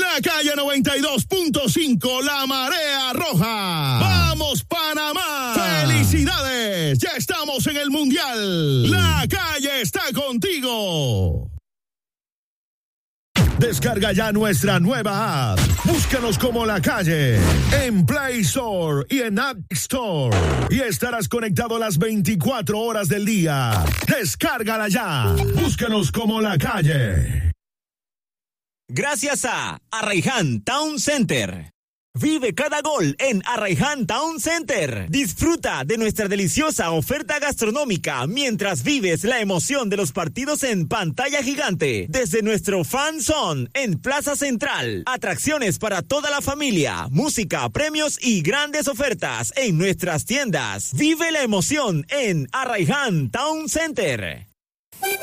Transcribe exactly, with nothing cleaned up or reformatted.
La calle noventa y dos punto cinco, La Marea Roja. ¡Vamos, Panamá! ¡Felicidades! Ya estamos en el Mundial. La calle está contigo. Descarga ya nuestra nueva app. Búscanos como La Calle en Play Store y en App Store. Y estarás conectado las veinticuatro horas del día. Descárgala ya. Búscanos como La Calle. Gracias a Arraiján Town Center. Vive cada gol en Arraiján Town Center. Disfruta de nuestra deliciosa oferta gastronómica mientras vives la emoción de los partidos en pantalla gigante. Desde nuestro Fan Zone en Plaza Central. Atracciones para toda la familia, música, premios y grandes ofertas en nuestras tiendas. Vive la emoción en Arraiján Town Center.